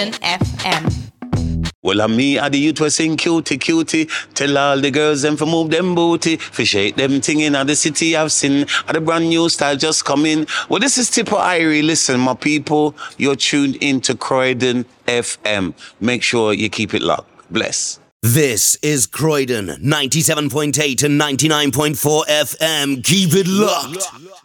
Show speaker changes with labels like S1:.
S1: FM.
S2: Well, I'm me, the youth was sing cutie, cutie. Tell all the girls them for move them booty. For shake them thing in the city I've seen. The brand new style just coming. Well, this is Tipper Irie. Listen, my people, you're tuned into Croydon FM. Make sure you keep it locked. Bless.
S3: This is Croydon, 97.8 and 99.4 FM. Keep it locked.